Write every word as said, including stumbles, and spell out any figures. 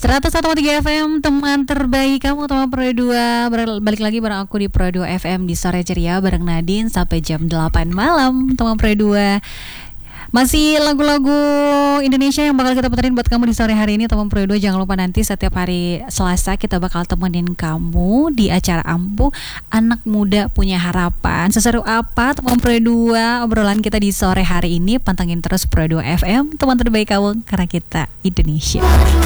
seratus satu koma tiga F M, teman terbaik kamu, teman Pro dua. Balik lagi bareng aku di Pro dua F M di Sore Ceria bareng Nadine sampai jam delapan malam, teman Pro dua. Masih lagu-lagu Indonesia yang bakal kita puterin buat kamu di sore hari ini, teman Pro dua. Jangan lupa nanti setiap hari Selasa kita bakal temenin kamu di acara Ampuh Anak Muda Punya Harapan. Seseru apa teman Pro dua obrolan kita di sore hari ini? Pantengin terus Pro dua F M, teman terbaik kamu, karena kita Indonesia.